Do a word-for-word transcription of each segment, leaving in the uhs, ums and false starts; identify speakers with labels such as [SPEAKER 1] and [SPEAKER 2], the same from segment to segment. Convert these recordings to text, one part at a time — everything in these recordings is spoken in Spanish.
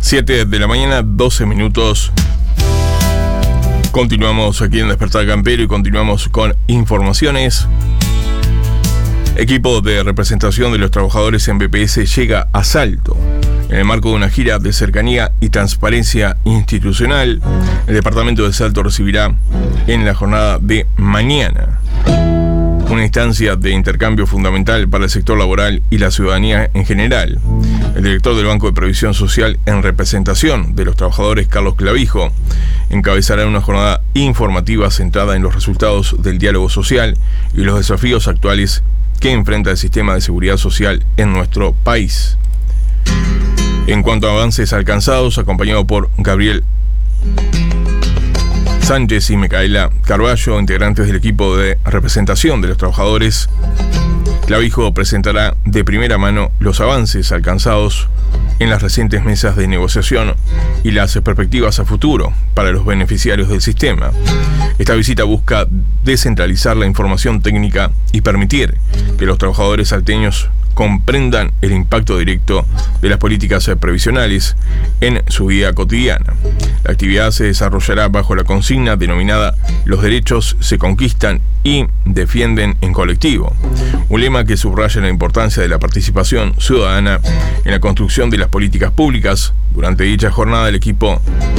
[SPEAKER 1] siete de la mañana, doce minutos. Continuamos aquí en Despertar Campero y continuamos con informaciones. Equipo de representación de los trabajadores en B P S llega a Salto. En el marco de una gira de cercanía y transparencia institucional, el departamento de Salto recibirá en la jornada de mañana una instancia de intercambio fundamental para el sector laboral y la ciudadanía en general. El director del Banco de Previsión Social en representación de los trabajadores, Carlos Clavijo, encabezará una jornada informativa centrada en los resultados del diálogo social y los desafíos actuales que enfrenta el sistema de seguridad social en nuestro país. En cuanto a avances alcanzados, acompañado por Gabriel Sánchez y Micaela Carballo, integrantes del equipo de representación de los trabajadores, Clavijo presentará de primera mano los avances alcanzados en las recientes mesas de negociación y las perspectivas a futuro para los beneficiarios del sistema. Esta visita busca descentralizar la información técnica y permitir que los trabajadores salteños comprendan el impacto directo de las políticas previsionales en su vida cotidiana. La actividad se desarrollará bajo la consigna denominada "Los derechos se conquistan y defienden en colectivo", un lema que subraya la importancia de la participación ciudadana en la construcción de las políticas públicas. Durante dicha jornada, el equipo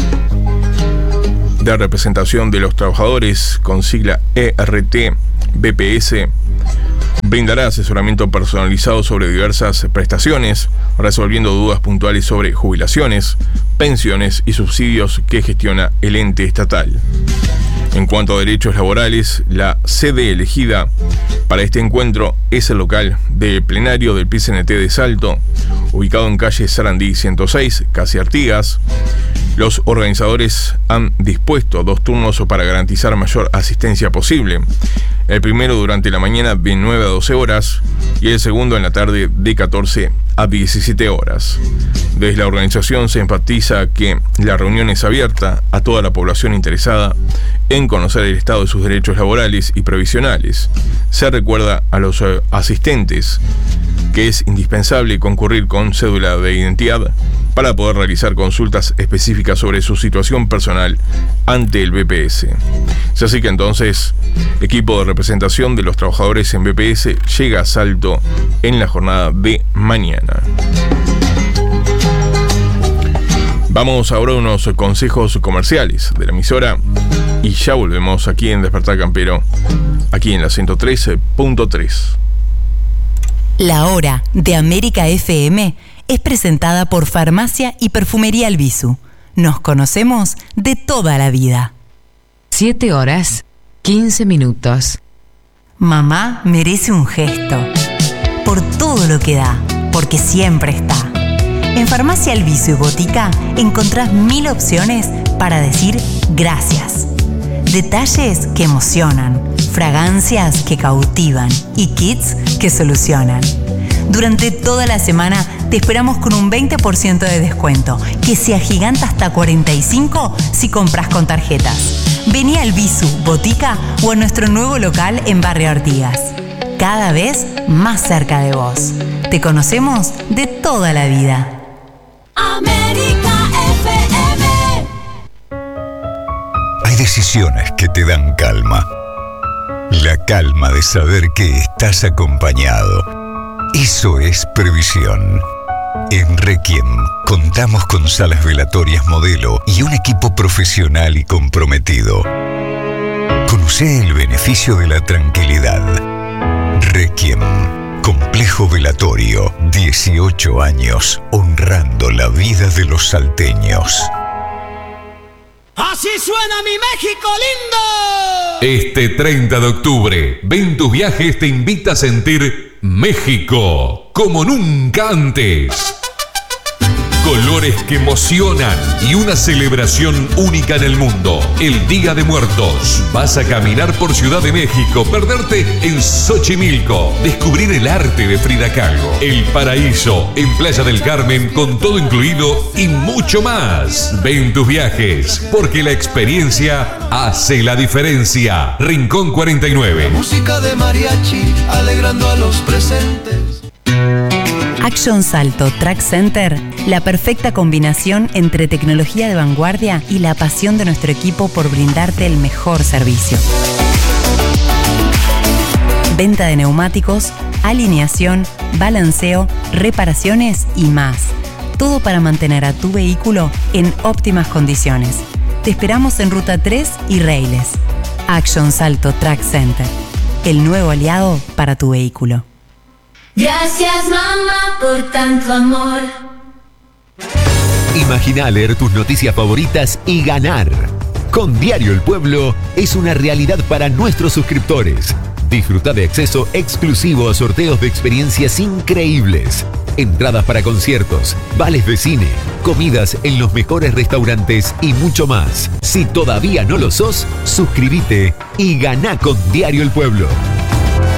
[SPEAKER 1] de representación de los trabajadores, con sigla E R T B P S, brindará asesoramiento personalizado sobre diversas prestaciones, resolviendo dudas puntuales sobre jubilaciones, pensiones y subsidios que gestiona el ente estatal. En cuanto a derechos laborales, la sede elegida para este encuentro es el local de plenario del P C N T de Salto, ubicado en calle Sarandí ciento seis, casi Artigas. Los organizadores han dispuesto dos turnos para garantizar mayor asistencia posible. El primero durante la mañana de nueve a doce horas y el segundo en la tarde de catorce a diecisiete horas. Desde la organización se enfatiza que la reunión es abierta a toda la población interesada en conocer el estado de sus derechos laborales y previsionales. Se recuerda a los asistentes que es indispensable concurrir con cédula de identidad para poder realizar consultas específicas sobre su situación personal ante el B P S. Es así que entonces, equipo de representación de los trabajadores en B P S llega a Salto en la jornada de mañana. Vamos ahora a unos consejos comerciales de la emisora y ya volvemos aquí en Despertar Campero, aquí en la ciento tres punto tres.
[SPEAKER 2] La Hora de América F M es presentada por Farmacia y Perfumería Albizu. Nos conocemos de toda la vida.
[SPEAKER 3] siete horas, quince minutos.
[SPEAKER 2] Mamá merece un gesto. Por todo lo que da, porque siempre está. En Farmacia Albizu y Botica encontrás mil opciones para decir gracias. Detalles que emocionan, fragancias que cautivan y kits que solucionan. Durante toda la semana te esperamos con un veinte por ciento de descuento, que se agiganta hasta cuarenta y cinco por ciento si compras con tarjetas. Vení al Albizu, Botica o a nuestro nuevo local en Barrio Artigas. Cada vez más cerca de vos. Te conocemos de toda la vida.
[SPEAKER 4] América F M.
[SPEAKER 5] Hay decisiones que te dan calma. La calma de saber que estás acompañado. Eso es previsión. En Requiem contamos con salas velatorias modelo y un equipo profesional y comprometido. Conoce el beneficio de la tranquilidad. Requiem, complejo velatorio, dieciocho años honrando la vida de los salteños.
[SPEAKER 6] ¡Así suena mi México lindo!
[SPEAKER 7] Este treinta de octubre, Ventus Viajes te invita a sentir México como nunca antes. Colores que emocionan y una celebración única en el mundo. El Día de Muertos. Vas a caminar por Ciudad de México, perderte en Xochimilco, descubrir el arte de Frida Kahlo, El Paraíso en Playa del Carmen con todo incluido y mucho más. Ven tus viajes, porque la experiencia hace la diferencia. Rincón cuarenta y nueve.
[SPEAKER 8] Música de mariachi alegrando a los presentes.
[SPEAKER 2] Action Salto Track Center, la perfecta combinación entre tecnología de vanguardia y la pasión de nuestro equipo por brindarte el mejor servicio. Venta de neumáticos, alineación, balanceo, reparaciones y más. Todo para mantener a tu vehículo en óptimas condiciones. Te esperamos en Ruta tres y Reiles. Action Salto Track Center, el nuevo aliado para tu vehículo.
[SPEAKER 4] Gracias, mamá, por tanto amor.
[SPEAKER 8] Imagina leer tus noticias favoritas y ganar. Con Diario El Pueblo es una realidad para nuestros suscriptores. Disfruta de acceso exclusivo a sorteos de experiencias increíbles. Entradas para conciertos, vales de cine, comidas en los mejores restaurantes y mucho más. Si todavía no lo sos, suscríbete y ganá con Diario El Pueblo.